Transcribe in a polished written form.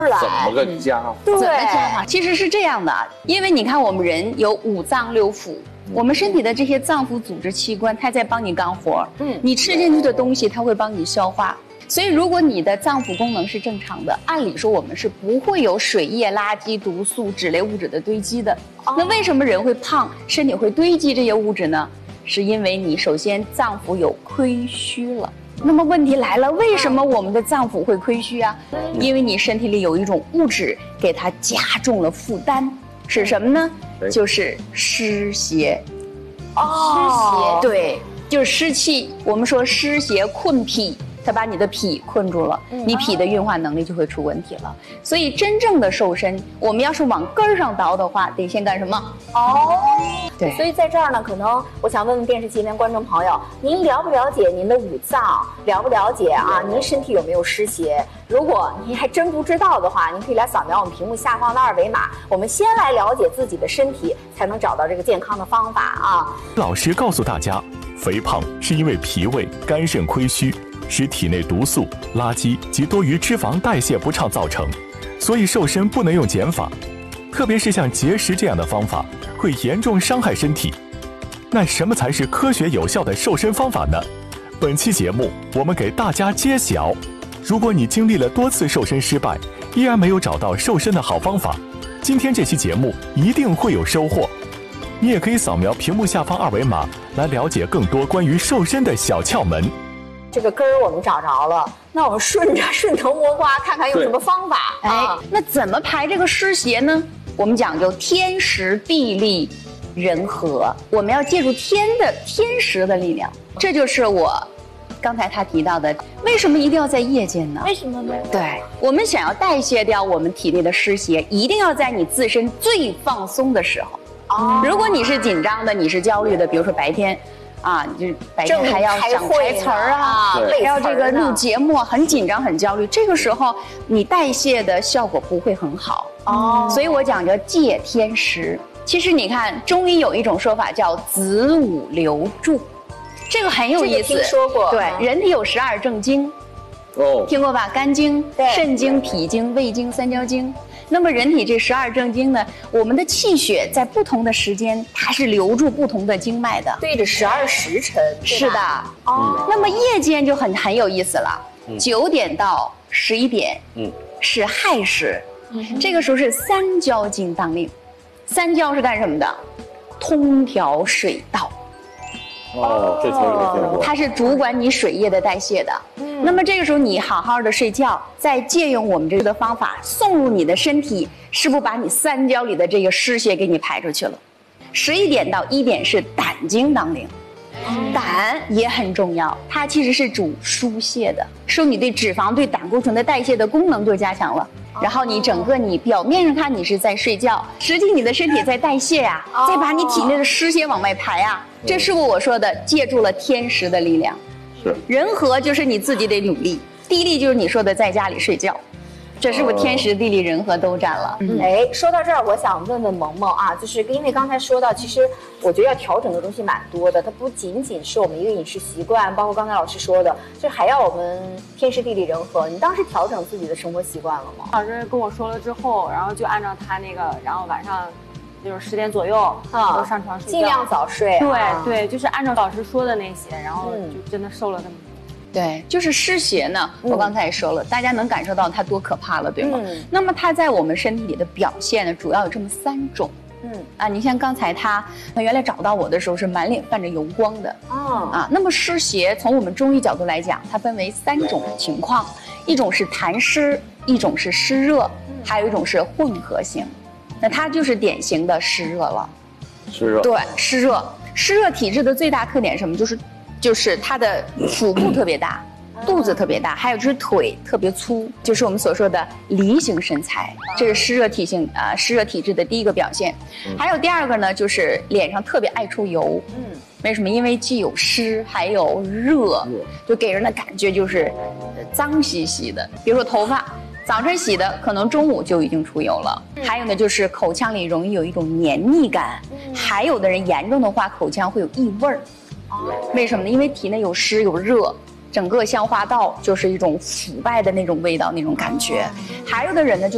怎么个加？ 怎么加法？其实是这样的，因为你看我们人有五脏六腑，我们身体的这些脏腑组织器官，它在帮你干活。你吃进去的东西，它会帮你消化。所以，如果你的脏腑功能是正常的，按理说我们是不会有水液、垃圾、毒素、脂类物质的堆积的。那为什么人会胖，身体会堆积这些物质呢？是因为你首先脏腑有亏虚了。那么问题来了，为什么我们的脏腑会亏虚啊？因为你身体里有一种物质给它加重了负担，是什么呢？就是湿邪。 湿邪， 对，就是湿气。我们说湿邪困脾。它把你的脾困住了，你脾的运化能力就会出问题了。所以真正的瘦身，我们要是往根儿上倒的话，得先干什么？对。 所以在这儿呢，可能我想问问电视机前观众朋友，您了不了解您的五脏？了不了解啊？您身体有没有湿邪？如果您还真不知道的话，您可以来扫描我们屏幕下方的二维码。我们先来了解自己的身体，才能找到这个健康的方法啊。 老师告诉大家，肥胖是因为脾胃、肝肾亏虚。使体内毒素、垃圾及多余脂肪代谢不畅造成，所以瘦身不能用减法，特别是像节食这样的方法会严重伤害身体。那什么才是科学有效的瘦身方法呢？本期节目我们给大家揭晓。如果你经历了多次瘦身失败，依然没有找到瘦身的好方法，今天这期节目一定会有收获。你也可以扫描屏幕下方二维码来了解更多关于瘦身的小窍门。 这个根儿我们找着了，那我们顺藤摸瓜，看看用什么方法。 那怎么排这个湿邪呢？我们讲究天时地利人和，我们要借助天时的力量。这就是我刚才他提到的，为什么一定要在夜间呢？ 为什么呢？ 对，我们想要代谢掉我们体内的湿邪，一定要在你自身最放松的时候。如果你是紧张的，你是焦虑的，比如说白天。你就白天还要想台词儿还要这个录节目，很紧张很焦虑，这个时候你代谢的效果不会很好。所以我讲究借天时。其实你看中医有一种说法叫子午流注，这个很有意思。 听说过。 对，人体有12正经，听过吧？肝经、肾经、脾经、胃经、三焦经。那么人体这12正经呢，我们的气血在不同的时间，它是流注不同的经脉的， 对着12时辰。 是的。那么夜间就很有意思了，9点到11点，是亥时，这个时候是三焦经当令。三焦是干什么的？通调水道。 这从没听过。 它是主管你水液的代谢的。那么这个时候你好好的睡觉，再借用我们这个方法送入你的身体，是不是把你三焦里的这个湿邪给你排出去了？11点到1点是胆经当令。胆也很重要，它其实是主疏泄的，说你对脂肪、对胆固醇的代谢的功能就加强了。然后你整个你表面上看你是在睡觉，实际你的身体在代谢呀，再把你体内的湿邪往外排呀。这是我说的借助了天时的力量。 是。 人和就是你自己得努力，地利就是你说的在家里睡觉。这是不是天时地利人和都占了？ 说到这儿，我想问问萌萌啊，就是因为刚才说到，其实我觉得要调整的东西蛮多的，它不仅仅是我们一个饮食习惯，包括刚才老师说的，就还要我们天时地利人和。你当时调整自己的生活习惯了吗？ 老师跟我说了之后，然后就按照他那个，然后晚上就是10点左右都上床睡觉， 尽量早睡。 对，就是按照老师说的那些，然后就真的瘦了那么多。 对，就是湿邪呢，我刚才也说了，大家能感受到它多可怕了，对吗？那么它在我们身体里的表现呢，主要有这么3种。你像刚才他原来找到我的时候是满脸泛着油光的。那么湿邪从我们中医角度来讲，它分为3种情况，一种是痰湿，一种是湿热，还有一种是混合型。那它就是典型的湿热了。 湿热。 对，湿热。湿热体质的最大特点是什么？就是它的腹部特别大，肚子特别大，还有就是腿特别粗，就是我们所说的梨形身材，这是湿热体质的第一个表现。还有第二个呢，就是脸上特别爱出油。为什么？因为既有湿还有热，就给人的感觉就是脏兮兮的。比如说头发，早晨洗的，可能中午就已经出油了。还有呢，就是口腔里容易有一种黏腻感，还有的人严重的话，口腔会有异味儿。为什么呢？因为体内有湿有热，整个消化道就是一种腐败的那种味道，那种感觉。还有的人呢，就